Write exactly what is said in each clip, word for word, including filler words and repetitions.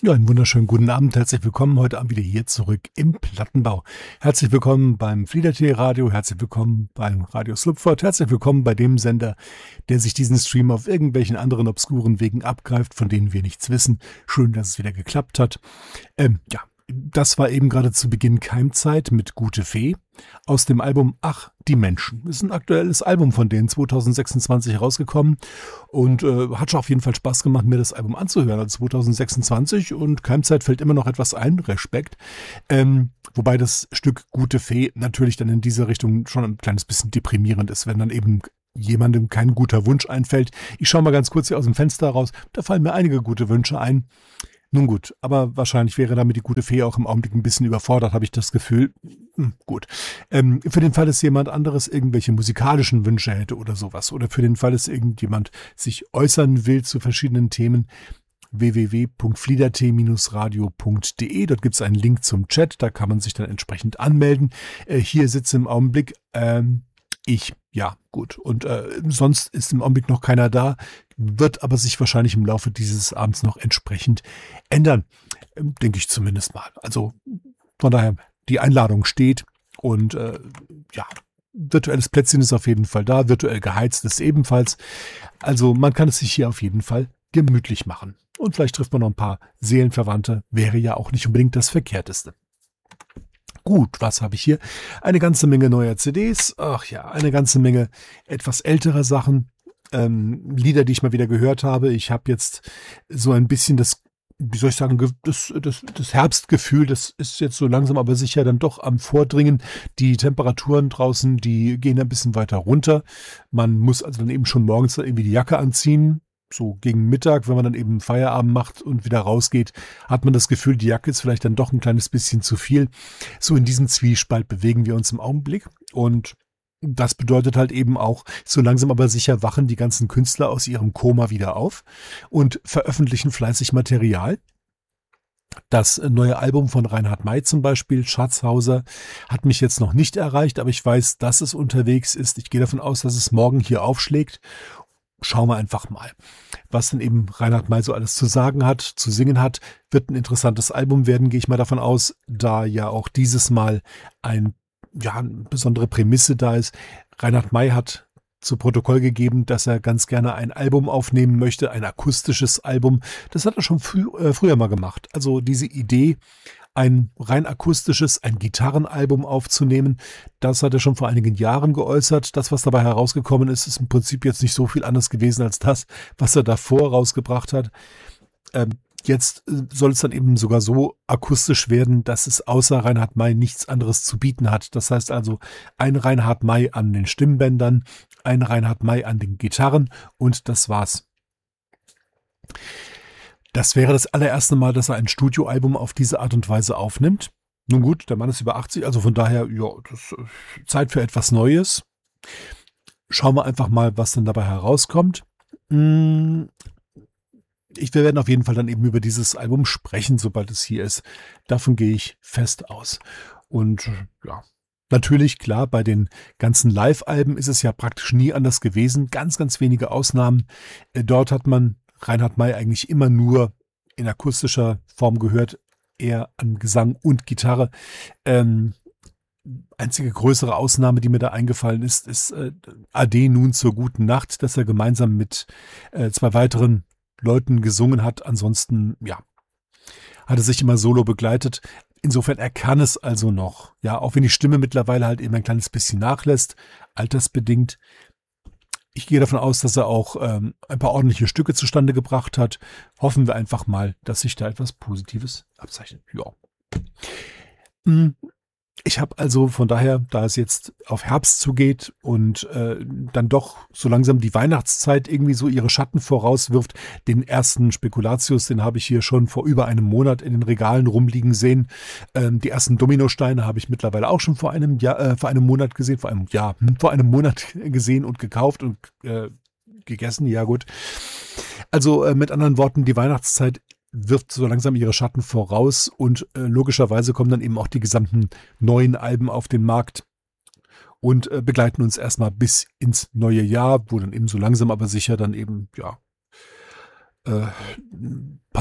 Ja, einen wunderschönen guten Abend. Herzlich willkommen heute Abend wieder hier zurück im Plattenbau. Herzlich willkommen beim Fliedertee Radio. Herzlich willkommen beim Radio Slupford. Herzlich willkommen bei dem Sender, der sich diesen Stream auf irgendwelchen anderen obskuren Wegen abgreift, von denen wir nichts wissen. Schön, dass es wieder geklappt hat. Ähm, ja, das war eben gerade zu Beginn Keimzeit mit Gute Fee aus dem Album Ach, die Menschen. Das ist ein aktuelles Album von denen, zwanzig sechsundzwanzig herausgekommen und äh, hat schon auf jeden Fall Spaß gemacht, mir das Album anzuhören. Also zwanzig sechsundzwanzig und Keimzeit fällt immer noch etwas ein, Respekt. Ähm, wobei das Stück Gute Fee natürlich dann in dieser Richtung schon ein kleines bisschen deprimierend ist, wenn dann eben jemandem kein guter Wunsch einfällt. Ich schaue mal ganz kurz hier aus dem Fenster raus, da fallen mir einige gute Wünsche ein. Nun gut, aber wahrscheinlich wäre damit die Gute Fee auch im Augenblick ein bisschen überfordert, habe ich das Gefühl. Hm, gut. Ähm, für den Fall, dass jemand anderes irgendwelche musikalischen Wünsche hätte oder sowas, oder für den Fall, dass irgendjemand sich äußern will zu verschiedenen Themen, w w w punkt fliedertee radio punkt d e. Dort gibt es einen Link zum Chat, da kann man sich dann entsprechend anmelden. Äh, hier sitze im Augenblick ähm, ich. Ja, gut. Und äh, sonst ist im Augenblick noch keiner da, wird aber sich wahrscheinlich im Laufe dieses Abends noch entsprechend ändern. Ähm, denke ich zumindest mal. Also von daher, die Einladung steht und äh, ja, virtuelles Plätzchen ist auf jeden Fall da, virtuell geheizt ist ebenfalls. Also man kann es sich hier auf jeden Fall gemütlich machen. Und vielleicht trifft man noch ein paar Seelenverwandte, wäre ja auch nicht unbedingt das Verkehrteste. Gut, was habe ich hier? Eine ganze Menge neuer C Ds, ach ja, eine ganze Menge etwas älterer Sachen, ähm, Lieder, die ich mal wieder gehört habe. Ich habe jetzt so ein bisschen das, wie soll ich sagen, das, das, das Herbstgefühl, das ist jetzt so langsam aber sicher dann doch am Vordringen. Die Temperaturen draußen, die gehen ein bisschen weiter runter. Man muss also dann eben schon morgens irgendwie die Jacke anziehen. So gegen Mittag, wenn man dann eben Feierabend macht und wieder rausgeht, hat man das Gefühl, die Jacke ist vielleicht dann doch ein kleines bisschen zu viel. So in diesem Zwiespalt bewegen wir uns im Augenblick. Und das bedeutet halt eben auch, so langsam aber sicher wachen die ganzen Künstler aus ihrem Koma wieder auf und veröffentlichen fleißig Material. Das neue Album von Reinhard May zum Beispiel, Schatzhauser, hat mich jetzt noch nicht erreicht, aber ich weiß, dass es unterwegs ist. Ich gehe davon aus, dass es morgen hier aufschlägt. Schauen wir einfach mal, was denn eben Reinhard May so alles zu sagen hat, zu singen hat. Wird ein interessantes Album werden, gehe ich mal davon aus, da ja auch dieses Mal ein, ja, eine besondere Prämisse da ist. Reinhard May hat zu Protokoll gegeben, dass er ganz gerne ein Album aufnehmen möchte, ein akustisches Album. Das hat er schon frü äh, früher mal gemacht. Also diese Idee, ein rein akustisches, ein Gitarrenalbum aufzunehmen, das hat er schon vor einigen Jahren geäußert. Das, was dabei herausgekommen ist, ist im Prinzip jetzt nicht so viel anders gewesen als das, was er davor rausgebracht hat. Ähm, jetzt soll es dann eben sogar so akustisch werden, dass es außer Reinhard May nichts anderes zu bieten hat. Das heißt also ein Reinhard May an den Stimmbändern, ein Reinhard May an den Gitarren und das war's. Das wäre das allererste Mal, dass er ein Studioalbum auf diese Art und Weise aufnimmt. Nun gut, der Mann ist über achtzig, also von daher, ja, das ist Zeit für etwas Neues. Schauen wir einfach mal, was denn dabei herauskommt. Ich, wir werden auf jeden Fall dann eben über dieses Album sprechen, sobald es hier ist. Davon gehe ich fest aus. Und ja, natürlich, klar, bei den ganzen Live-Alben ist es ja praktisch nie anders gewesen. Ganz, ganz wenige Ausnahmen. Dort hat man Reinhard May eigentlich immer nur in akustischer Form gehört, eher an Gesang und Gitarre. Ähm, einzige größere Ausnahme, die mir da eingefallen ist, ist äh, Ade nun zur guten Nacht, dass er gemeinsam mit äh, zwei weiteren Leuten gesungen hat. Ansonsten, ja, hat er sich immer solo begleitet. Insofern, er kann es also noch. Ja, auch wenn die Stimme mittlerweile halt eben ein kleines bisschen nachlässt, altersbedingt. Ich gehe davon aus, dass er auch ähm, ein paar ordentliche Stücke zustande gebracht hat. Hoffen wir einfach mal, dass sich da etwas Positives abzeichnet. Ja. Ich habe also von daher, da es jetzt auf Herbst zugeht und äh, dann doch so langsam die Weihnachtszeit irgendwie so ihre Schatten vorauswirft, den ersten Spekulatius, den habe ich hier schon vor über einem Monat in den Regalen rumliegen sehen. Ähm, die ersten Dominosteine habe ich mittlerweile auch schon vor einem Jahr, äh, vor einem Monat gesehen, vor einem Jahr, hm, vor einem Monat gesehen und gekauft und äh, gegessen. Ja gut. Also äh, mit anderen Worten, die Weihnachtszeit wirft so langsam ihre Schatten voraus und äh, logischerweise kommen dann eben auch die gesamten neuen Alben auf den Markt und äh, begleiten uns erstmal bis ins neue Jahr, wo dann eben so langsam aber sicher dann eben, ja, äh, ein paar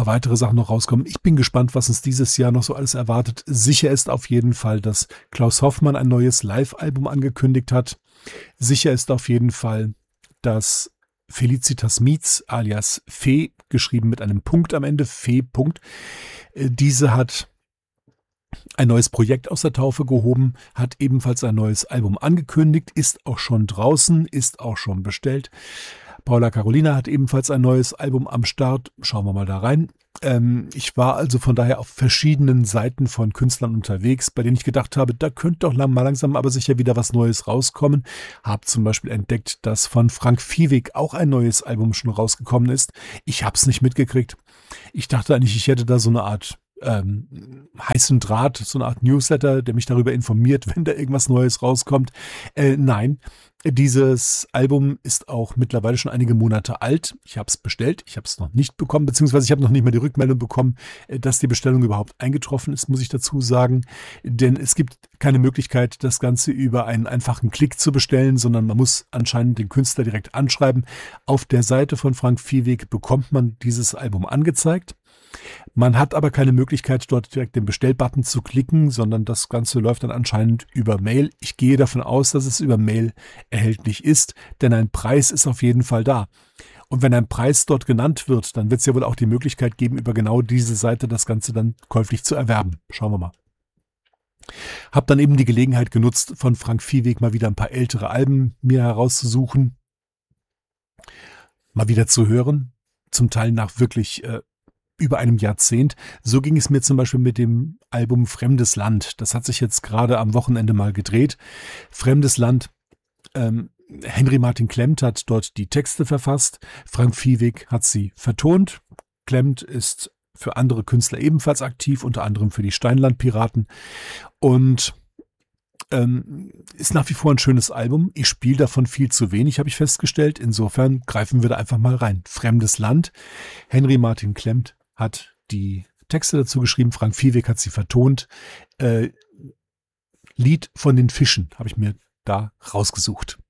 paar weitere Sachen noch rauskommen. Ich bin gespannt, was uns dieses Jahr noch so alles erwartet. Sicher ist auf jeden Fall, dass Klaus Hoffmann ein neues Live-Album angekündigt hat. Sicher ist auf jeden Fall, dass Felicitas Mietz alias Fee, geschrieben mit einem Punkt am Ende, Fee, Punkt, äh, diese hat ein neues Projekt aus der Taufe gehoben, hat ebenfalls ein neues Album angekündigt, ist auch schon draußen, ist auch schon bestellt. Paula Carolina hat ebenfalls ein neues Album am Start. Schauen wir mal da rein. Ähm, ich war also von daher auf verschiedenen Seiten von Künstlern unterwegs, bei denen ich gedacht habe, da könnte doch lang, mal langsam aber sicher wieder was Neues rauskommen. Hab zum Beispiel entdeckt, dass von Frank Viehweg auch ein neues Album schon rausgekommen ist. Ich habe es nicht mitgekriegt. Ich dachte eigentlich, ich hätte da so eine Art ähm, heißen Draht, so eine Art Newsletter, der mich darüber informiert, wenn da irgendwas Neues rauskommt. Äh, nein. Dieses Album ist auch mittlerweile schon einige Monate alt. Ich habe es bestellt, ich habe es noch nicht bekommen, beziehungsweise ich habe noch nicht mal die Rückmeldung bekommen, dass die Bestellung überhaupt eingetroffen ist, muss ich dazu sagen. Denn es gibt keine Möglichkeit, das Ganze über einen einfachen Klick zu bestellen, sondern man muss anscheinend den Künstler direkt anschreiben. Auf der Seite von Frank Viehweg bekommt man dieses Album angezeigt. Man hat aber keine Möglichkeit, dort direkt den Bestellbutton zu klicken, sondern das Ganze läuft dann anscheinend über Mail. Ich gehe davon aus, dass es über Mail erhältlich ist, denn ein Preis ist auf jeden Fall da. Und wenn ein Preis dort genannt wird, dann wird es ja wohl auch die Möglichkeit geben, über genau diese Seite das Ganze dann käuflich zu erwerben. Schauen wir mal. Hab dann eben die Gelegenheit genutzt, von Frank Viehweg mal wieder ein paar ältere Alben mir herauszusuchen, mal wieder zu hören, zum Teil nach wirklich äh, über einem Jahrzehnt. So ging es mir zum Beispiel mit dem Album Fremdes Land. Das hat sich jetzt gerade am Wochenende mal gedreht. Fremdes Land, ähm, Henry Martin Klemmt hat dort die Texte verfasst. Frank Viehweg hat sie vertont. Klemmt ist für andere Künstler ebenfalls aktiv, unter anderem für die Steinland-Piraten. Und ähm, ist nach wie vor ein schönes Album. Ich spiele davon viel zu wenig, habe ich festgestellt. Insofern greifen wir da einfach mal rein. Fremdes Land, Henry Martin Klemmt hat die Texte dazu geschrieben, Frank Viehweg hat sie vertont. Äh, Lied von den Fischen habe ich mir da rausgesucht.